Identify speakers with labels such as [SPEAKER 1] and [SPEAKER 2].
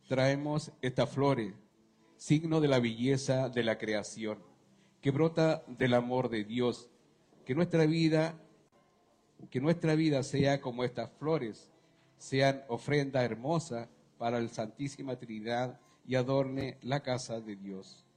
[SPEAKER 1] traemos estas flores, signo de la belleza de la creación, que brota del amor de Dios. Que nuestra vida sea como estas flores, sean ofrenda hermosa para la Santísima Trinidad y adorne la casa de Dios.